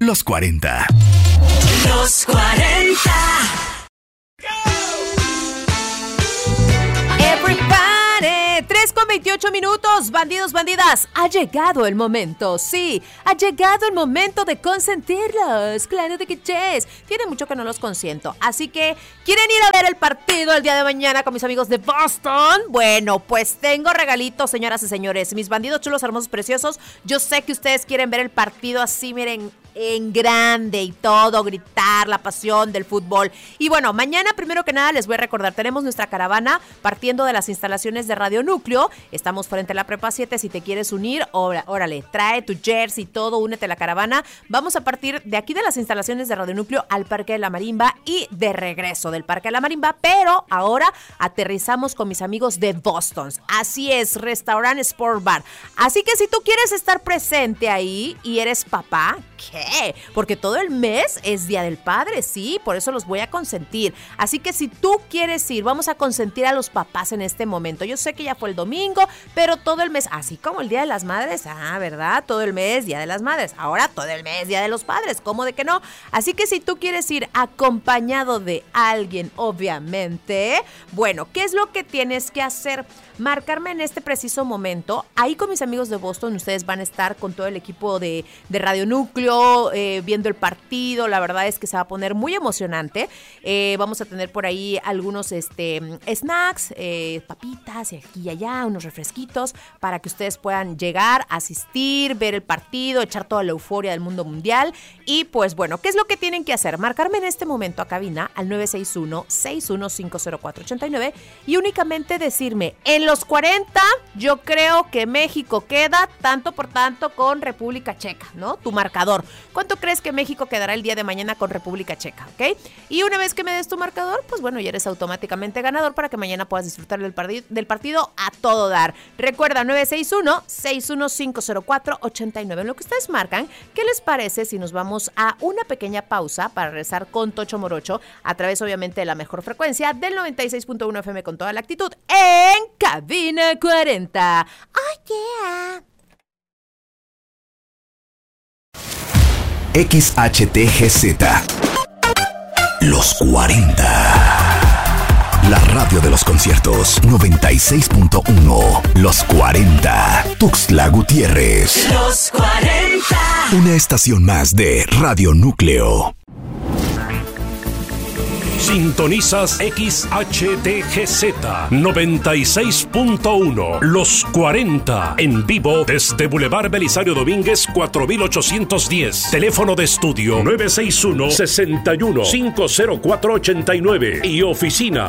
Los 40. Los 40. Everybody, 3:28 minutos, bandidos, bandidas. Ha llegado el momento, sí, ha llegado el momento de consentirlos. Claro de que yes. Tiene mucho que no los consiento. Así que, ¿quieren ir a ver el partido el día de mañana con mis amigos de Boston? Bueno, pues tengo regalitos, señoras y señores. Mis bandidos chulos, hermosos, preciosos. Yo sé que ustedes quieren ver el partido así, miren, en grande y todo, gritar la pasión del fútbol. Y bueno, mañana primero que nada les voy a recordar, tenemos nuestra caravana partiendo de las instalaciones de Radio Núcleo. Estamos frente a la Prepa 7, si te quieres unir, órale, trae tu jersey y todo, únete a la caravana. Vamos a partir de aquí de las instalaciones de Radio Núcleo al Parque de la Marimba y de regreso del Parque de la Marimba, pero ahora aterrizamos con mis amigos de Boston. Así es, Restaurant Sport Bar. Así que si tú quieres estar presente ahí y eres papá, ¿qué? Porque todo el mes es Día del Padre, sí, por eso los voy a consentir. Así que si tú quieres ir, vamos a consentir a los papás en este momento. Yo sé que ya fue el domingo, pero todo el mes, así como el Día de las Madres, ¿verdad? Todo el mes Día de las Madres, ahora todo el mes Día de los Padres, ¿cómo de que no? Así que si tú quieres ir acompañado de alguien, obviamente, bueno, ¿qué es lo que tienes que hacer? Marcarme en este preciso momento. Ahí con mis amigos de Boston, ustedes van a estar con todo el equipo de Radio Núcleo, viendo el partido. La verdad es que se va a poner muy emocionante. Vamos a tener por ahí algunos snacks, papitas y aquí y allá, unos refresquitos para que ustedes puedan llegar, asistir, ver el partido, echar toda la euforia del mundo mundial. Y pues bueno, ¿qué es lo que tienen que hacer? Marcarme en este momento a cabina al 961-6150489 y únicamente decirme, en los 40 yo creo que México queda tanto por tanto con República Checa, ¿no? Tu marcador. ¿Cuánto crees que México quedará el día de mañana con República Checa? ¿Ok? Y una vez que me des tu marcador, pues bueno, ya eres automáticamente ganador para que mañana puedas disfrutar del partido a todo dar. Recuerda, 961-6150489. En lo que ustedes marcan, ¿qué les parece si nos vamos a una pequeña pausa para regresar con Tocho Morocho a través, obviamente, de la mejor frecuencia del 96.1 FM con toda la actitud en Cabina 40? ¡Oh, yeah! XHTGZ. Los 40. La radio de los conciertos 96.1. Los 40. Tuxtla Gutiérrez. Los 40. Una estación más de Radio Núcleo. Sintonizas XHTGZ 96.1 Los 40 en vivo desde Boulevard Belisario Domínguez 4810. Teléfono de estudio 961-61-50489 y oficina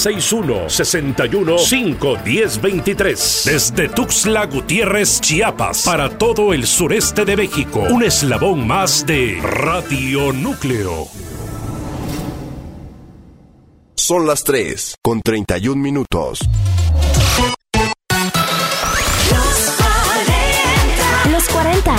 961-61-51023. Desde Tuxtla Gutiérrez, Chiapas, para todo el sureste de México. Un eslabón más de Radio Núcleo. Son las 3:31. Los 40.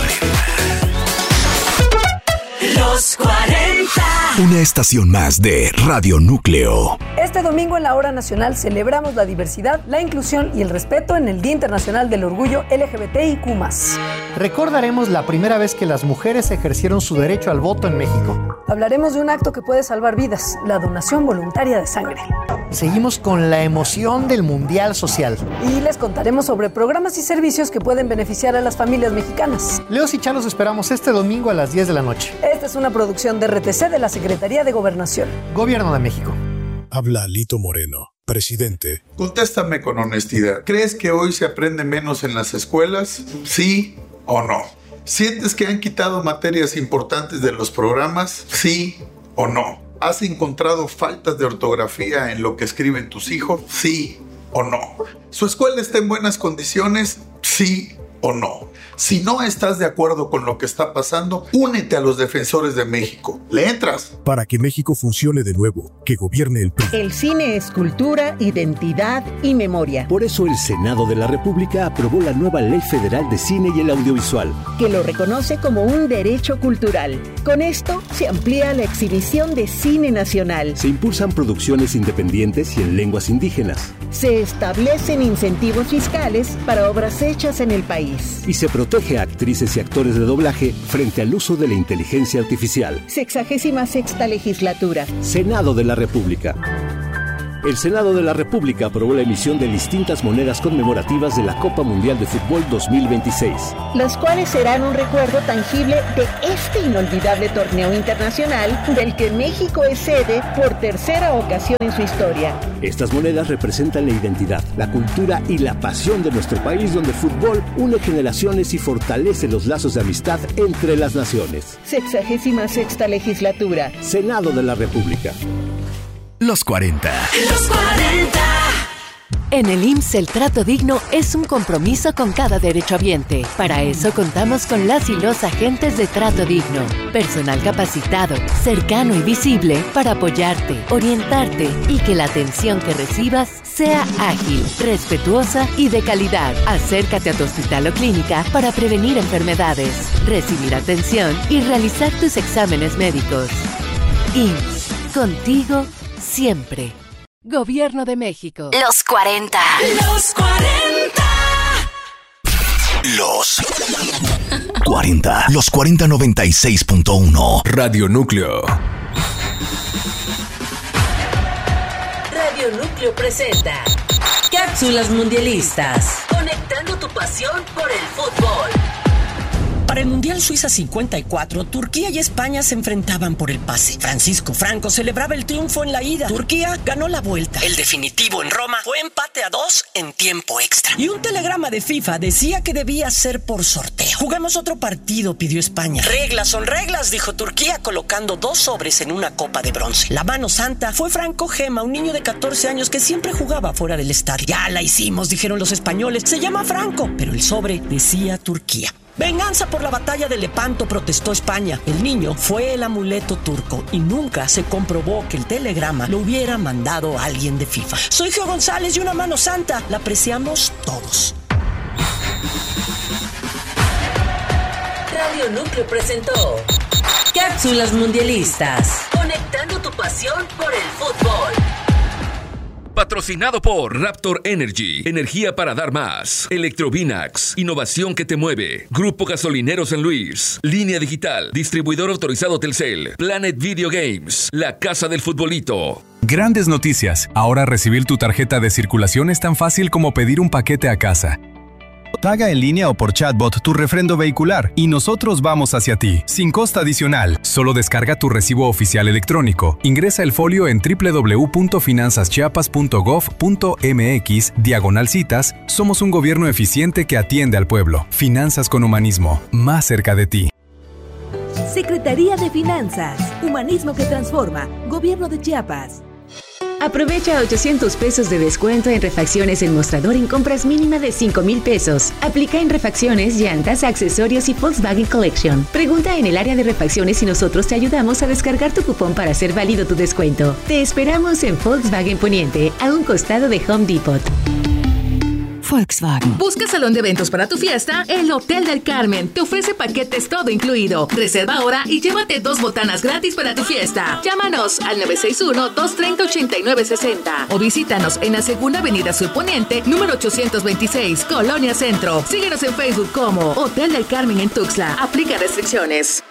Los 40. Una estación más de Radio Núcleo. Este domingo en la Hora Nacional celebramos la diversidad, la inclusión y el respeto en el Día Internacional del Orgullo LGBTIQ+. Recordaremos la primera vez que las mujeres ejercieron su derecho al voto en México. Hablaremos de un acto que puede salvar vidas, la donación voluntaria de sangre. Seguimos con la emoción del Mundial Social. Y les contaremos sobre programas y servicios que pueden beneficiar a las familias mexicanas. Leos y Chá los esperamos este domingo a las 10 de la noche. Esta es una producción de RTC de la Secretaría de Gobernación. Gobierno de México. Habla Lito Moreno, presidente. Contéstame con honestidad. ¿Crees que hoy se aprende menos en las escuelas? ¿Sí o no? ¿Sientes que han quitado materias importantes de los programas? ¿Sí o no? ¿Has encontrado faltas de ortografía en lo que escriben tus hijos? ¿Sí o no? ¿Su escuela está en buenas condiciones? ¿Sí o no? Si no estás de acuerdo con lo que está pasando, únete a los defensores de México. ¿Le entras? Para que México funcione de nuevo, que gobierne el PRI. El cine es cultura, identidad y memoria. Por eso el Senado de la República aprobó la nueva Ley Federal de Cine y el Audiovisual, que lo reconoce como un derecho cultural. Con esto se amplía la exhibición de cine nacional. Se impulsan producciones independientes y en lenguas indígenas. Se establecen incentivos fiscales para obras hechas en el país. Y se protege a actrices y actores de doblaje frente al uso de la inteligencia artificial. 66ª legislatura. Senado de la República. El Senado de la República aprobó la emisión de distintas monedas conmemorativas de la Copa Mundial de Fútbol 2026. Las cuales serán un recuerdo tangible de este inolvidable torneo internacional del que México es sede por tercera ocasión en su historia. Estas monedas representan la identidad, la cultura y la pasión de nuestro país, donde el fútbol une generaciones y fortalece los lazos de amistad entre las naciones. 66ª legislatura. Senado de la República. Los 40. Los 40. En el IMSS el trato digno es un compromiso con cada derechohabiente. Para eso contamos con las y los agentes de trato digno. Personal capacitado, cercano y visible para apoyarte, orientarte y que la atención que recibas sea ágil, respetuosa y de calidad. Acércate a tu hospital o clínica para prevenir enfermedades, recibir atención y realizar tus exámenes médicos. IMSS, contigo siempre. Gobierno de México. Los 40. Los 40. Los 40. Los 40 96.1. Radio Núcleo. Radio Núcleo presenta Cápsulas Mundialistas. Conectando tu pasión por el fútbol. Para el Mundial Suiza 54, Turquía y España se enfrentaban por el pase. Francisco Franco celebraba el triunfo en la ida. Turquía ganó la vuelta. El definitivo en Roma fue empate a 2 en tiempo extra. Y un telegrama de FIFA decía que debía ser por sorteo. Jugamos otro partido, pidió España. Reglas son reglas, dijo Turquía, colocando 2 sobres en una copa de bronce. La mano santa fue Franco Gema, un niño de 14 años que siempre jugaba fuera del estadio. Ya la hicimos, dijeron los españoles. Se llama Franco, pero el sobre decía Turquía. Venganza por la batalla de Lepanto, protestó España. El niño fue el amuleto turco y nunca se comprobó que el telegrama lo hubiera mandado alguien de FIFA. Soy Geo González y una mano santa la apreciamos todos. Radio Núcleo presentó Cápsulas Mundialistas. Conectando tu pasión por el fútbol. Patrocinado por Raptor Energy, energía para dar más. Electrovinax, innovación que te mueve. Grupo Gasolinero San Luis. Línea Digital, distribuidor autorizado Telcel. Planet Video Games, la casa del futbolito. Grandes noticias. Ahora recibir tu tarjeta de circulación es tan fácil como pedir un paquete a casa. Paga en línea o por chatbot tu refrendo vehicular y nosotros vamos hacia ti, sin costo adicional. Solo descarga tu recibo oficial electrónico. Ingresa el folio en www.finanzaschiapas.gov.mx/citas. Somos un gobierno eficiente que atiende al pueblo. Finanzas con humanismo, más cerca de ti. Secretaría de Finanzas, humanismo que transforma, Gobierno de Chiapas. Aprovecha 800 pesos de descuento en refacciones El Mostrador en compras mínima de 5,000 pesos. Aplica en refacciones, llantas, accesorios y Volkswagen Collection. Pregunta en el área de refacciones y nosotros te ayudamos a descargar tu cupón para hacer válido tu descuento. Te esperamos en Volkswagen Poniente, a un costado de Home Depot. Volkswagen. ¿Busca salón de eventos para tu fiesta? El Hotel del Carmen te ofrece paquetes todo incluido. Reserva ahora y llévate 2 botanas gratis para tu fiesta. Llámanos al 961-230-8960 o visítanos en la Segunda Avenida Sur Poniente, número 826, Colonia Centro. Síguenos en Facebook como Hotel del Carmen en Tuxtla. Aplica restricciones.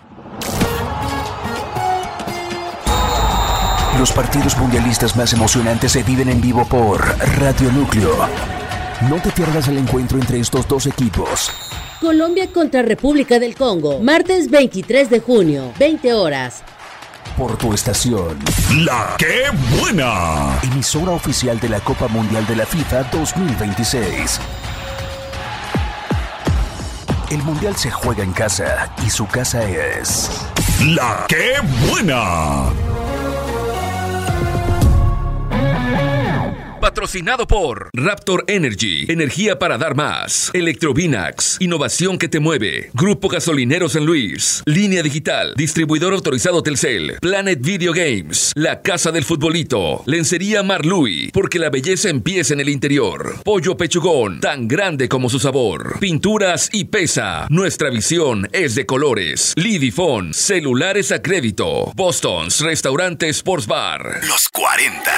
Los partidos mundialistas más emocionantes se viven en vivo por Radio Núcleo. No te pierdas el encuentro entre estos dos equipos. Colombia contra República del Congo, martes 23 de junio, 20 horas. Por tu estación. ¡La Qué Buena! Emisora oficial de la Copa Mundial de la FIFA 2026. El Mundial se juega en casa y su casa es... ¡La Qué Buena! Patrocinado por Raptor Energy, energía para dar más. Electrovinax, innovación que te mueve. Grupo Gasolinero San Luis. Línea Digital, distribuidor autorizado Telcel. Planet Video Games, la casa del futbolito. Lencería Marlui, porque la belleza empieza en el interior. Pollo Pechugón, tan grande como su sabor. Pinturas y Pesa, nuestra visión es de colores. Lidifón, celulares a crédito. Boston's Restaurante Sports Bar. Los 40.